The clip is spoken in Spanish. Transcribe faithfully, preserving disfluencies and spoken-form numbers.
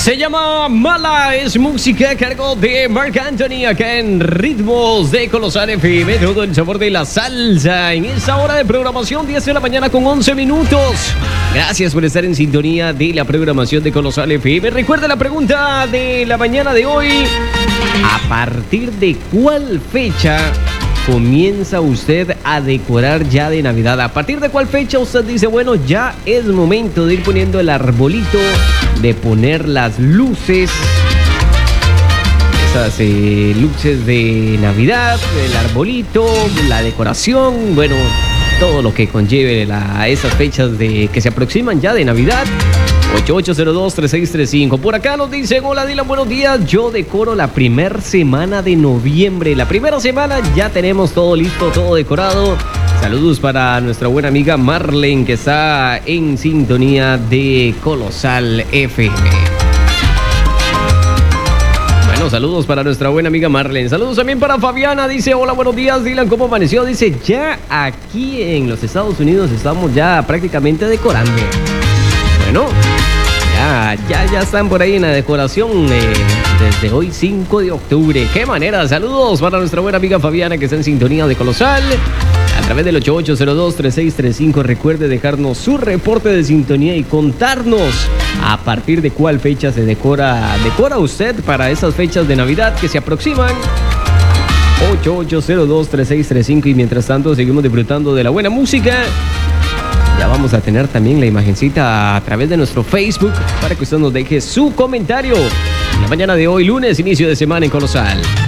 Se llama Mala, es música a cargo de Marc Anthony acá en Ritmos de Colosal F M, todo el sabor de la salsa en esta hora de programación, diez de la mañana con once minutos. Gracias por estar en sintonía de la programación de Colosal F M. Recuerda la pregunta de la mañana de hoy: ¿a partir de cuál fecha comienza usted a decorar ya de Navidad? ¿A partir de cuál fecha usted dice, bueno, ya es momento de ir poniendo el arbolito, de poner las luces, esas eh, luces de Navidad, el arbolito, la decoración, bueno, todo lo que conlleve la, esas fechas de, que se aproximan ya de Navidad? ocho ocho cero dos, tres seis tres cinco. Por acá nos dicen: hola Dylan, buenos días. Yo decoro la primera semana de noviembre. La primera semana ya tenemos todo listo, todo decorado. Saludos para nuestra buena amiga Marlene, que está en sintonía de Colosal F M. Bueno, saludos para nuestra buena amiga Marlene. Saludos también para Fabiana. Dice: hola, buenos días Dylan, ¿cómo amaneció? Dice: ya aquí en los Estados Unidos estamos ya prácticamente decorando. Bueno, ya, ya, ya están por ahí en la decoración eh, desde hoy cinco de octubre. ¡Qué manera! Saludos para nuestra buena amiga Fabiana, que está en sintonía de Colosal a través del ocho ocho cero dos, tres seis tres cinco. Recuerde dejarnos su reporte de sintonía y contarnos a partir de cuál fecha se decora, decora usted para esas fechas de Navidad que se aproximan. ocho ocho cero dos, tres seis tres cinco. Y mientras tanto seguimos disfrutando de la buena música. Ya vamos a tener también la imagencita a través de nuestro Facebook para que usted nos deje su comentario. La mañana de hoy, lunes, inicio de semana en Colosal.